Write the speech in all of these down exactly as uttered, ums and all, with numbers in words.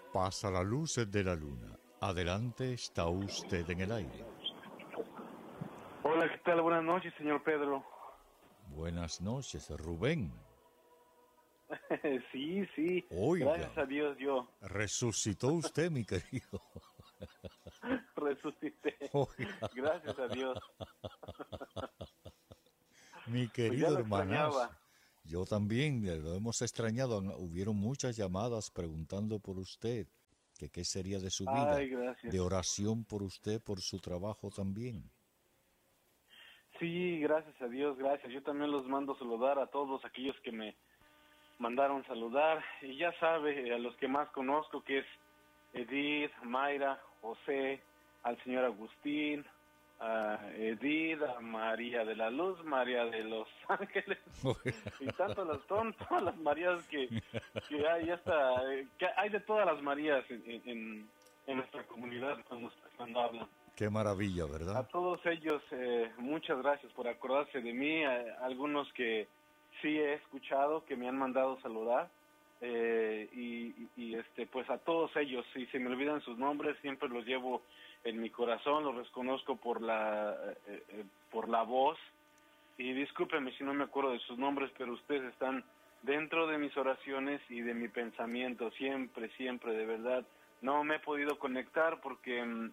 Pasa la luz de la luna. Adelante, está usted en el aire. Hola, ¿qué tal? Buenas noches, señor Pedro. Buenas noches, Rubén. Sí, sí. Oiga, gracias a Dios yo resucitó usted, mi querido. resucité. Oiga, Gracias a Dios. mi Pues ya querido lo hermanazo. extrañaba. Yo también eh, lo hemos extrañado. Hubieron muchas llamadas preguntando por usted, que qué sería de su vida, Ay, gracias. de oración por usted, por su trabajo también. Sí, gracias a Dios, gracias. Yo también los mando saludar a todos aquellos que me mandaron saludar. Y ya sabe, a los que más conozco, que es Edith, Mayra, José, al señor Agustín, a Edith, a María de la Luz, María de los Ángeles, y tanto las, son todas las Marías que, que hay, hasta, que hay de todas las Marías en, en, en nuestra comunidad cuando, cuando hablan. Qué maravilla, A ¿verdad? todos ellos, eh, muchas gracias por acordarse de mí, a algunos que sí he escuchado, que me han mandado saludar, eh, y, y, y, este pues a todos ellos, si se me olvidan sus nombres, siempre los llevo en mi corazón, los reconozco por la eh, eh, por la voz, y discúlpenme si no me acuerdo de sus nombres, pero ustedes están dentro de mis oraciones y de mi pensamiento, siempre, siempre, de verdad. No me he podido conectar porque mm,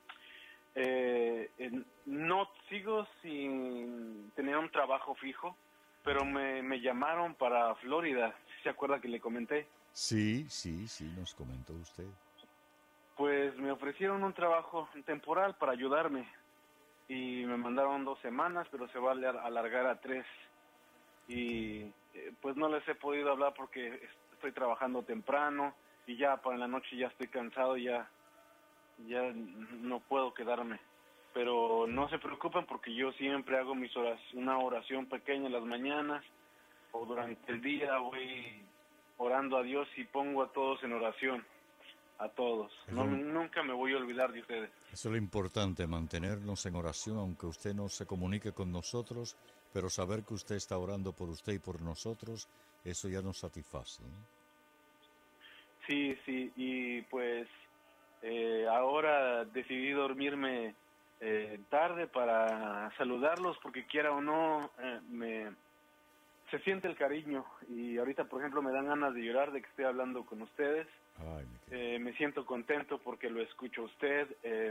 eh, eh, no sigo sin tener un trabajo fijo, pero me, me llamaron para Florida, ¿sí se acuerda que le comenté? Sí, sí, sí, nos comentó usted. Pues me ofrecieron un trabajo temporal para ayudarme y me mandaron dos semanas, pero se va a alar- alargar a tres. Y eh, pues no les he podido hablar porque es- estoy trabajando temprano y ya para la noche ya estoy cansado, ya ya no puedo quedarme. Pero no se preocupen porque yo siempre hago mis orac- una oración pequeña en las mañanas o durante el día voy orando a Dios y pongo a todos en oración, a todos. No, Eso, nunca me voy a olvidar de ustedes. eso es lo importante, mantenernos en oración, aunque usted no se comunique con nosotros, pero saber que usted está orando por usted y por nosotros, eso ya nos satisface, ¿eh? Sí, sí, y pues eh, ahora decidí dormirme eh, tarde para saludarlos porque quiera o no, eh, me se siente el cariño y ahorita por ejemplo me dan ganas de llorar de que estoy hablando con ustedes. Ay, mi querido. Eh, me siento contento porque lo escucho a usted, eh,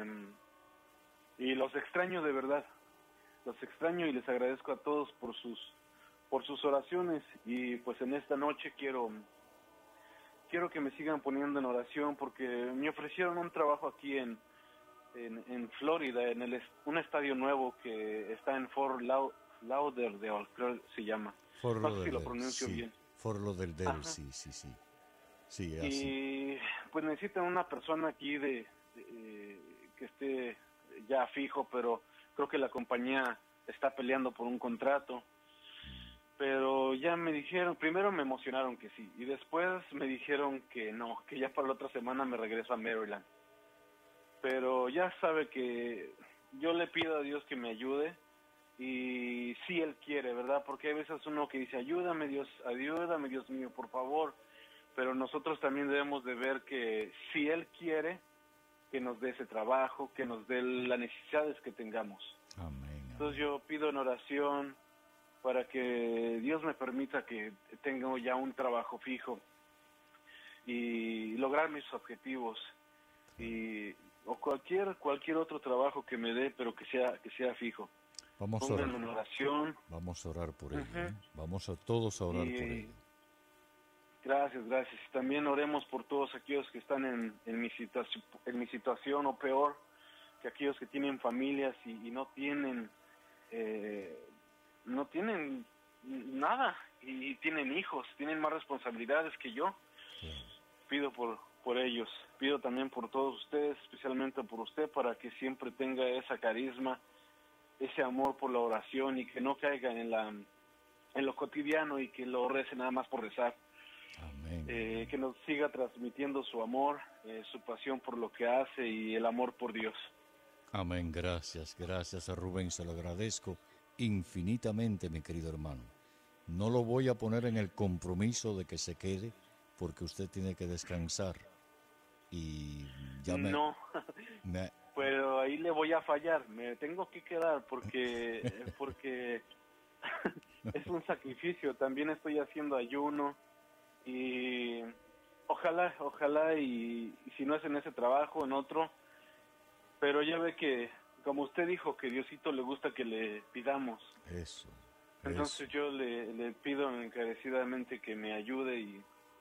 y los extraño de verdad, los extraño y les agradezco a todos por sus por sus oraciones y pues en esta noche quiero quiero que me sigan poniendo en oración porque me ofrecieron un trabajo aquí en en, en Florida, en el un estadio nuevo que está en Fort Lau- Lauderdale, creo que se llama. Fort No sé si lo Lauderdale, pronuncio sí. bien. Fort Lauderdale, Ajá. sí, sí, sí. Sí, así. Y pues necesitan una persona aquí de, de, eh, que esté ya fijo, pero creo que la compañía está peleando por un contrato. Pero ya me dijeron, primero me emocionaron que sí, y después me dijeron que no, que ya para la otra semana me regreso a Maryland. Pero ya sabe que yo le pido a Dios que me ayude, y si Él quiere, ¿verdad? Porque hay veces uno que dice, ayúdame Dios, ayúdame Dios mío, por favor. Pero nosotros también debemos de ver que si Él quiere, que nos dé ese trabajo, que nos dé las necesidades que tengamos. Amén, Entonces amén. yo pido en oración para que Dios me permita que tenga ya un trabajo fijo y lograr mis objetivos, y o cualquier cualquier otro trabajo que me dé, pero que sea que sea fijo. Vamos a orar. Pónganme en oración. Vamos a orar por ello, ¿eh? Ujú. Vamos a todos a orar por Y ello. gracias, gracias. Y también oremos por todos aquellos que están en, en mi situación, en mi situación o peor, que aquellos que tienen familias y, y no tienen, eh, no tienen nada y, y tienen hijos, tienen más responsabilidades que yo. Claro. Pido por por ellos, pido también por todos ustedes, especialmente por usted, para que siempre tenga esa carisma, ese amor por la oración y que no caiga en la en lo cotidiano y que lo rece nada más por rezar. Amén. Eh, que nos siga transmitiendo su amor, eh, su pasión por lo que hace y el amor por Dios. Amén. Gracias, gracias a Rubén, se lo agradezco infinitamente, mi querido hermano. No lo voy a poner en el compromiso de que se quede, porque usted tiene que descansar. y ya me... No, me pero ahí le voy a fallar, me tengo que quedar porque, porque es un sacrificio, también estoy haciendo ayuno y ojalá, ojalá y, y si no es en ese trabajo, en otro, pero ya ve que, como usted dijo, que Diosito le gusta que le pidamos. Eso, Entonces eso. yo le, le pido encarecidamente que me ayude y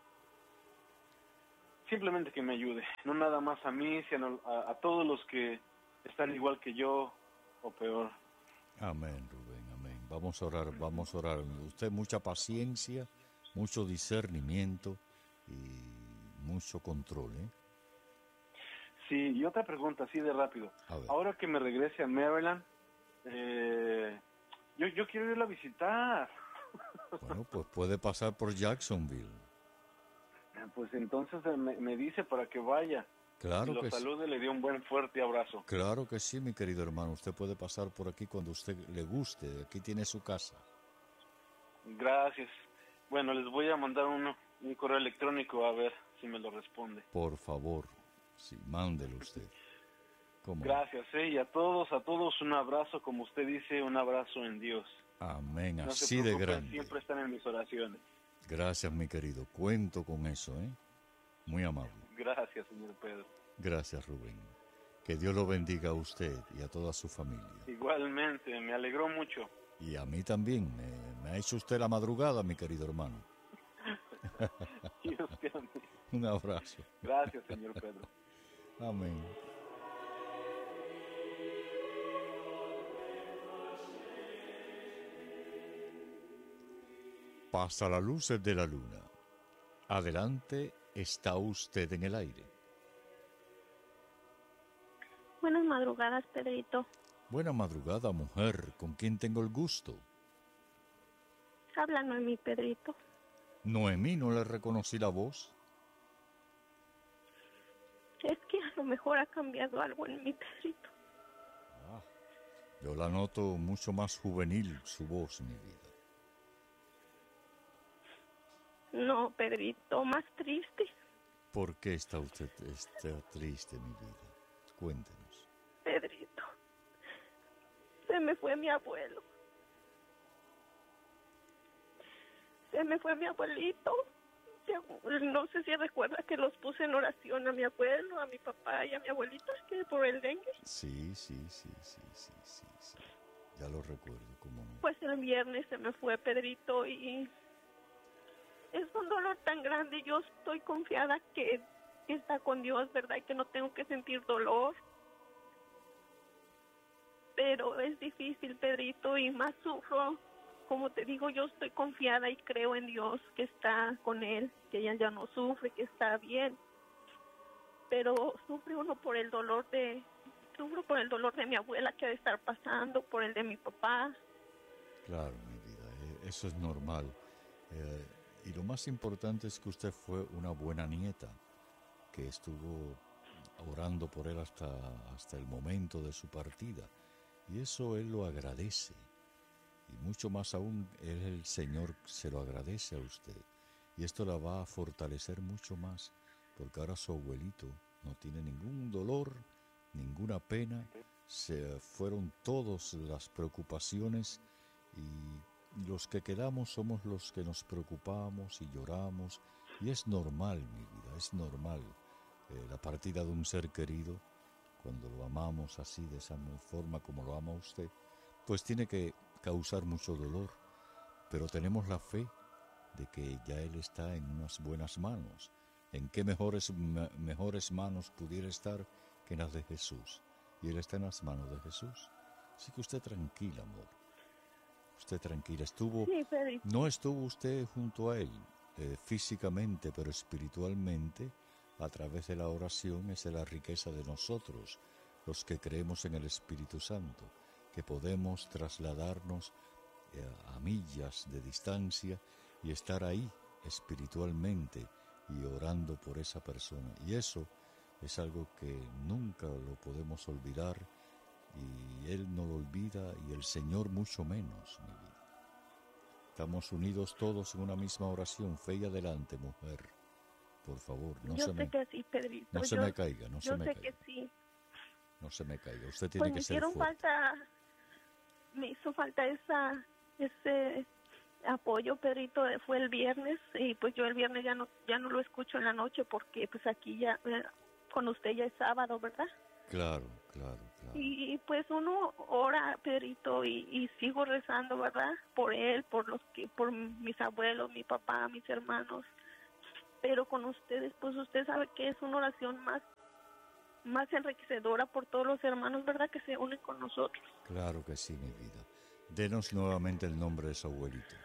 simplemente que me ayude, no nada más a mí, sino a, a todos los que están igual que yo o peor. Amén, Rubén, amén. Vamos a orar, vamos a orar. Usted mucha paciencia, mucho discernimiento y mucho control, ¿eh? Sí, y otra pregunta, así de rápido. A ver. Ahora que me regrese a Maryland, eh, yo, yo quiero irla a visitar. Bueno, pues puede pasar por Jacksonville. Pues entonces me, me dice para que vaya. Y Claro lo que sí. salude, le dio un buen fuerte abrazo. Claro que sí, mi querido hermano. Usted puede pasar por aquí cuando usted le guste. Aquí tiene su casa. Gracias. Bueno, les voy a mandar uno, un correo electrónico a ver si me lo responde. Por favor, sí, mándelo usted. ¿Cómo? Gracias, eh, y a todos, a todos un abrazo, como usted dice, un abrazo en Dios. Amén, No se así de preocupen, grande. siempre están en mis oraciones. Gracias, mi querido. Cuento con eso, ¿eh? Muy amable. Gracias, señor Pedro. Gracias, Rubén. Que Dios lo bendiga a usted y a toda su familia. Igualmente, me alegró mucho. Y a mí también. Me, me ha hecho usted la madrugada, mi querido hermano. Dios te ame. Un abrazo. Gracias, señor Pedro. Amén. Pasa la luz de la luna. Adelante, está usted en el aire. Buenas madrugadas, Pedrito. Buena madrugada, mujer. ¿Con quién tengo el gusto? Habla Noemí, Pedrito. Noemí, no le reconocí la voz. Es que a lo mejor ha cambiado algo en mi Pedrito. Ah, yo la noto mucho más juvenil su voz, mi vida. No, Pedrito, más triste. ¿Por qué está usted está triste, mi vida? Cuéntenos. Pedrito, se me fue mi abuelo. Se me fue mi abuelito. No sé si recuerda que los puse en oración a mi abuelo, a mi papá y a mi abuelita, que por el dengue. Sí, sí, sí, sí, sí, sí, sí. Ya lo recuerdo, cómo no. Pues el viernes se me fue, Pedrito, y es un dolor tan grande. Yo estoy confiada que está con Dios, ¿verdad? Y que no tengo que sentir dolor. Pero es difícil, Pedrito, y más sufro. Como te digo, yo estoy confiada y creo en Dios que está con él, que ella ya no sufre, que está bien. Pero sufre uno por el dolor de, sufro por el dolor de mi abuela que ha de estar pasando, por el de mi papá. Claro, mi vida, eh, eso es normal. Eh, y lo más importante es que usted fue una buena nieta, que estuvo orando por él hasta, hasta el momento de su partida. Y eso él lo agradece. Y mucho más aún, él, el Señor, se lo agradece a usted. Y esto la va a fortalecer mucho más, porque ahora su abuelito no tiene ningún dolor, ninguna pena. Se fueron todas las preocupaciones y los que quedamos somos los que nos preocupamos y lloramos. Y es normal, mi vida, es normal. Eh, la partida de un ser querido, cuando lo amamos así, de esa forma como lo ama usted, pues tiene que causar mucho dolor, pero tenemos la fe de que ya él está en unas buenas manos. ¿En qué mejores, me, mejores manos pudiera estar que en las de Jesús? Y él está en las manos de Jesús. Así que usted tranquila, amor. Usted tranquila. Estuvo, Sí, Pedrito. no estuvo usted junto a él eh, físicamente, pero espiritualmente, a través de la oración. Esa es la riqueza de nosotros, los que creemos en el Espíritu Santo, que podemos trasladarnos eh, a millas de distancia y estar ahí espiritualmente y orando por esa persona. Y eso es algo que nunca lo podemos olvidar, y Él no lo olvida, y el Señor mucho menos, mi vida. Estamos unidos todos en una misma oración. Fe y adelante, mujer. por favor, no yo se sé me, que sí, Pedrito. no se yo, me caiga, no se yo me sé caiga, que sí. no se me caiga. Usted tiene Pues que me ser hicieron fuerte. falta, me hizo falta esa, ese apoyo, Pedrito. Fue el viernes y pues yo el viernes ya no, ya no lo escucho en la noche porque pues aquí ya, eh, con usted ya es sábado, ¿verdad? Claro, claro, claro. Y pues uno ora, Pedrito, y, y sigo rezando, ¿verdad? Por él, por los que, por mis abuelos, mi papá, mis hermanos. Pero con ustedes, pues usted sabe que es una oración más, más enriquecedora por todos los hermanos, ¿verdad? Que se unen con nosotros. Claro que sí, mi vida. Denos nuevamente el nombre de su abuelito.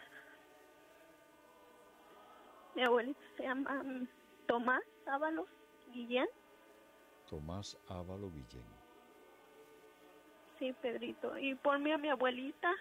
Mi abuelito se llama um, Tomás Ábalos Guillén. Tomás Ávalo Guillén. Sí, Pedrito. Y ponme a mi abuelita,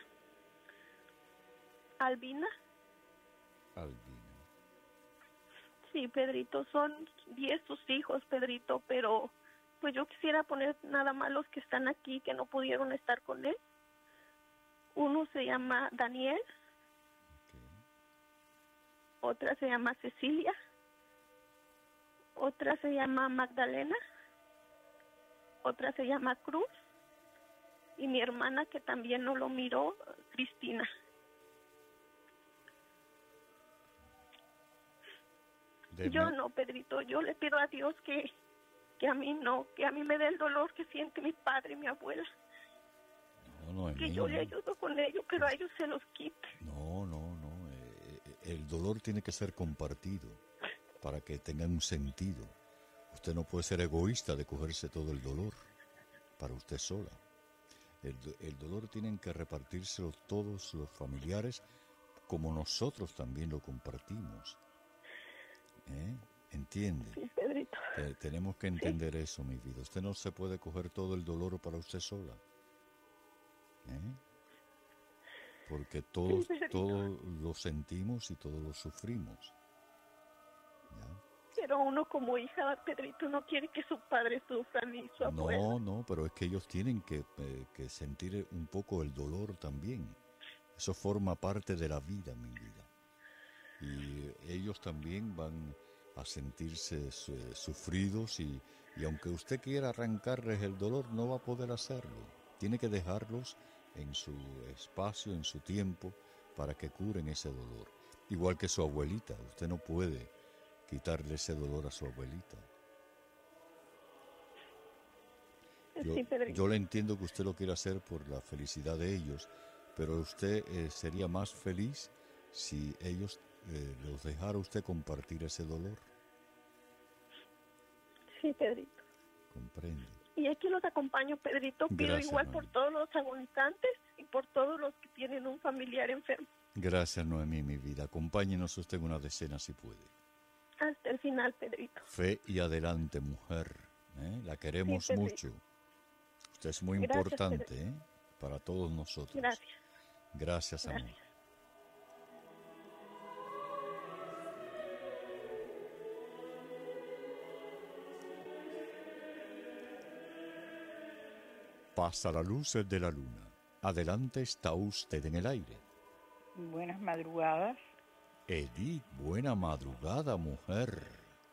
Albina. Albina. Sí, Pedrito, son diez sus hijos, Pedrito, pero pues yo quisiera poner nada más los que están aquí, que no pudieron estar con él. Uno se llama Daniel, Okay. otra se llama Cecilia, otra se llama Magdalena, otra se llama Cruz, y mi hermana que también no lo miró, Cristina. Deme- Yo no, Pedrito, yo le pido a Dios que, que a mí no, que a mí me dé el dolor que siente mi padre y mi abuela, No, no, que Emilio, yo le ayudo con ellos, pero a ellos se los quite. No, no, no. eh, eh, el dolor tiene que ser compartido para que tenga un sentido. Usted no puede ser egoísta de cogerse todo el dolor para usted sola. El, do- el dolor tienen que repartírselo todos los familiares como nosotros también lo compartimos. ¿Eh? ¿Entiende? Sí, Pedrito. Te- tenemos que entender eso, mi vida. Usted no se puede coger todo el dolor para usted sola. ¿Eh? Porque todos, Sí, Pedrito. todos lo sentimos y todos lo sufrimos. ¿Ya? Pero uno como hija, Pedrito, no quiere que su padre sufra ni su abuela. No, no, pero es que ellos tienen que, eh, que sentir un poco el dolor también. Eso forma parte de la vida, mi vida. Y ellos también van a sentirse su- sufridos y, y aunque usted quiera arrancarles el dolor, no va a poder hacerlo. Tiene que dejarlos en su espacio, en su tiempo, para que curen ese dolor. Igual que su abuelita, usted no puede quitarle ese dolor a su abuelita. Yo, Sí, Pedrito. yo le entiendo que usted lo quiere hacer por la felicidad de ellos, pero usted eh, sería más feliz si ellos eh, los dejara usted compartir ese dolor. Sí, Pedrito. Comprende. Y aquí los acompaño, Pedrito. Pido Gracias, igual Noemí. por todos los agonizantes y por todos los que tienen un familiar enfermo. Gracias, Noemí, mi vida. Acompáñenos usted en una decena si puede. Hasta el final, Pedrito. Fe y adelante, mujer. ¿eh? La queremos Sí, Pedrito. mucho. Usted es muy Gracias, importante ¿eh? para todos nosotros. Gracias. Gracias, amor. Gracias. Pasa la luz de la luna. Adelante está usted en el aire. Buenas madrugadas. Edith, buena madrugada, mujer.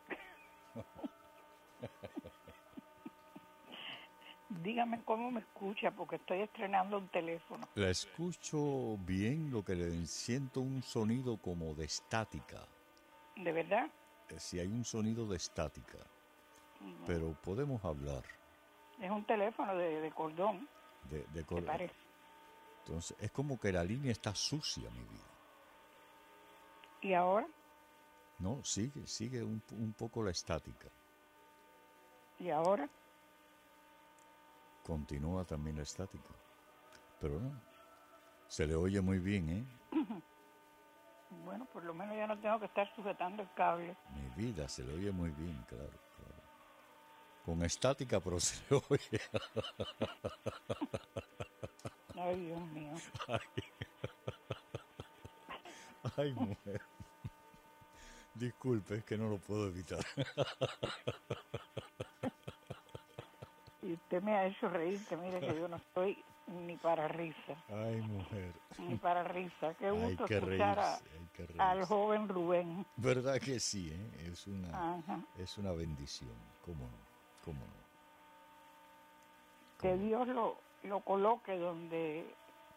Dígame cómo me escucha, porque estoy estrenando un teléfono. La escucho bien, lo que le siento un sonido como de estática. ¿De verdad? Eh, Si hay un sonido de estática, pero podemos hablar Es un teléfono de, de cordón, de, de ¿te cor- parece? Entonces, es como que la línea está sucia, mi vida. ¿Y ahora? No, sigue, sigue un, un poco la estática. ¿Y ahora? Continúa también la estática. Pero no, se le oye muy bien, ¿eh? Bueno, por lo menos ya no tengo que estar sujetando el cable. Mi vida, se le oye muy bien, claro, claro. Con estática, pero se le oye. Ay, Dios mío. Ay, mujer. Disculpe, es que no lo puedo evitar. Y usted me ha hecho reír, que mire que yo no estoy ni para risa, Ay, mujer. ni para risa. Qué Hay gusto que escuchar a- reírse, hay que al reírse. joven Rubén. ¿Verdad que sí, eh? Es una, Ajá. es una bendición. ¿Cómo no? ¿Cómo no? Que ¿Cómo no? Dios lo, lo coloque donde,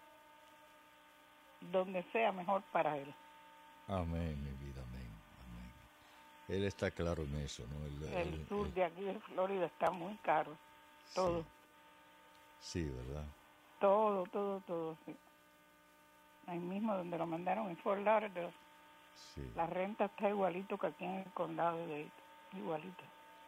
donde sea mejor para él. Amén, mi vida, amén, amén. Él está claro en eso, ¿no? Él- El él- sur él- de aquí de Florida está muy caro. Todo, Sí, sí, ¿verdad? todo, todo, todo. Sí. Ahí mismo donde lo mandaron en Fort Lauderdale, Sí. la renta está igualito que aquí en el condado de Dade, igualito.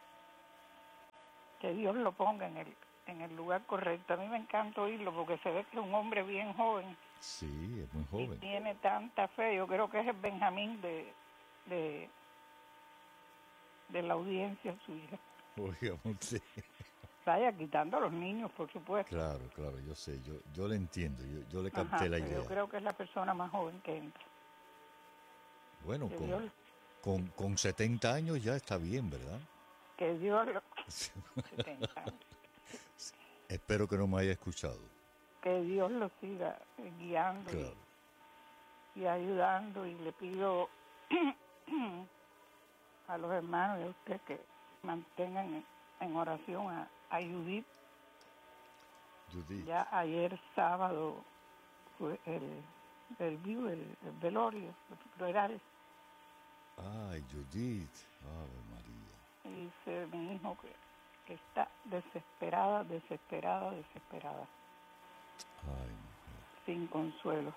Que Dios lo ponga en el en el lugar correcto. A mí me encanta oírlo porque se ve que es un hombre bien joven Sí, es muy y joven. tiene tanta fe. Yo creo que es el Benjamín de de, de la audiencia suya. Oiga, usted. Vaya quitando a los niños, por supuesto. Claro, claro, yo sé, yo, yo le entiendo, yo, yo le capté Ajá, la pero idea. yo creo que es la persona más joven que entra. Bueno, Que con, Dios, con, con setenta años ya está bien, ¿verdad? que Dios lo, setenta años. Espero que no me haya escuchado. Que Dios lo siga guiando y- Claro. y, ayudando, y le pido a los hermanos y a usted que mantengan en, en oración a, a Judith. Judith. Ya ayer sábado fue el, el, vivo, el, el velorio, el funeral. Ay, Judith. Ave María. Y dice mi hijo que, que está desesperada, desesperada, desesperada, Ay, mujer. sin consuelo.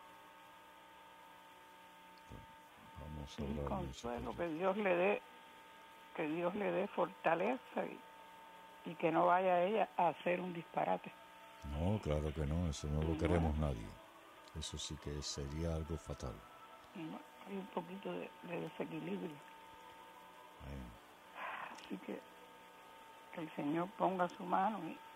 Vamos a Sin hablar mucho consuelo, por que ella. Dios le dé, que Dios le dé fortaleza y, y que no vaya ella a hacer un disparate. No, claro que no, eso no lo No. queremos nadie. Eso sí que sería algo fatal. Y bueno, hay un poquito de, de desequilibrio. Ay, Así que que el Señor ponga su mano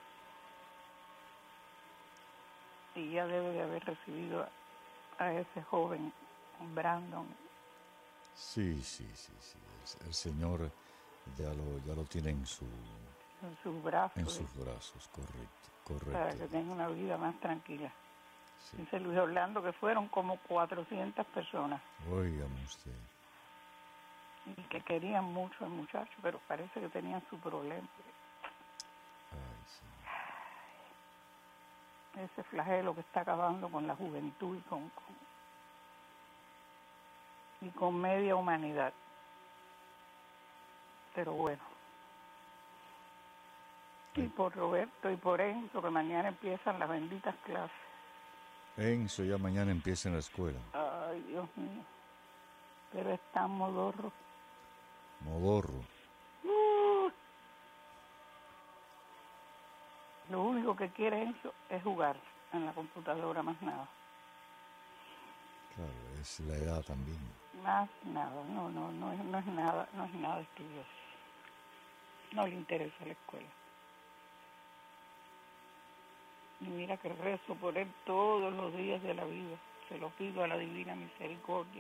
y, y ya debe de haber recibido a, a ese joven Brandon. sí, sí, sí, sí. El, el Señor ya lo, ya lo tiene en, su, En sus brazos, en eh, sus brazos, correcto, para que correcto. tenga una vida más tranquila. Sí. Dice Luis Orlando que fueron como cuatrocientas personas Óigame usted. y que querían mucho al muchacho, pero parece que tenían su problema. Ay, sí. Ese flagelo que está acabando con la juventud y con, con, y con media humanidad. Pero bueno. Y por Roberto y por Enzo, que mañana empiezan las benditas clases. Enzo ya mañana empieza en la escuela. Ay, Dios mío. Pero es tan modorro. Modorro. Uh. Lo único que quiere Enzo es jugar en la computadora, más nada. Claro, es la edad también. Más nada, no, no, no es, no es nada, no es nada estudioso. No le interesa la escuela. Y mira que rezo por él todos los días de la vida. Se lo pido a la divina misericordia.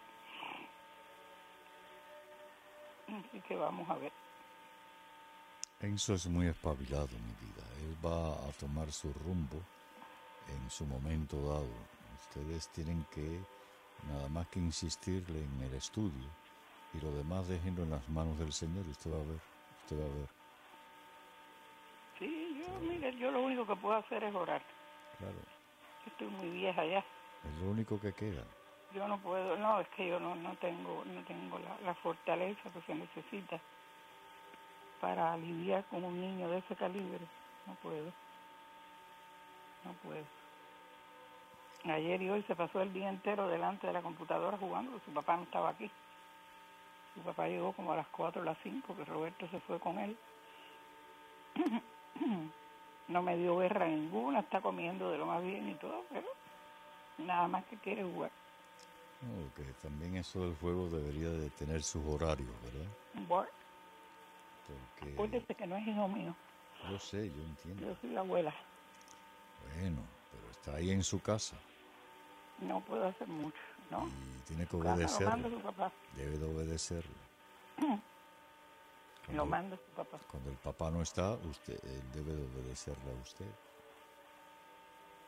Así que vamos a ver. Enzo es muy espabilado, mi vida. Él va a tomar su rumbo en su momento dado. Ustedes tienen que nada más que insistirle en el estudio y lo demás déjenlo en las manos del Señor y usted va a ver, usted va a ver. Sí, yo, mire, yo lo único que puedo hacer es orar. Claro, Estoy muy vieja ya. es lo único que queda. Yo no puedo, no, es que yo no, no tengo, no tengo la, la fortaleza que se necesita para lidiar con un niño de ese calibre. No puedo. No puedo. Ayer y hoy se pasó el día entero delante de la computadora jugando, porque su papá no estaba aquí. Su papá llegó como a las cuatro o las cinco, que Roberto se fue con él. No me dio guerra ninguna, está comiendo de lo más bien y todo, pero nada más que quiere jugar. No, que también eso del juego debería de tener sus horarios, ¿verdad? Bueno, Porque acuérdese que no es hijo mío, yo sé, yo entiendo. yo soy la abuela. Bueno, pero está ahí en su casa No puedo hacer mucho, ¿no? y tiene que Su casa lo manda obedecerle. su papá. Debe de obedecerle. Lo Cuando, manda su papá. cuando el papá no está, usted él debe de obedecerle a usted.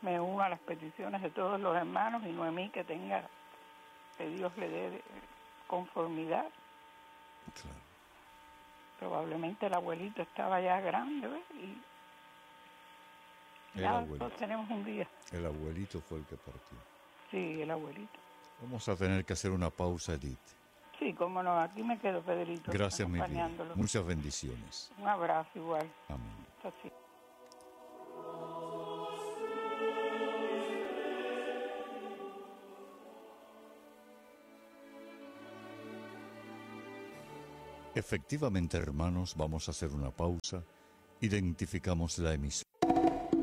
me uno a las peticiones de todos los hermanos y Noemí que tenga, que Dios le dé conformidad. Claro. Probablemente el abuelito estaba ya grande, ¿ves? Y El ya abuelito. todos tenemos un día. El abuelito fue el que partió. Sí, el abuelito. Vamos a tener que hacer una pausa, Edith. Sí, cómo no, aquí me quedo, Pedrito. Gracias, mi vida. acompañándolo. Muchas bendiciones. Un abrazo igual. Amén. Así. Efectivamente, hermanos, vamos a hacer una pausa. Identificamos la emisora.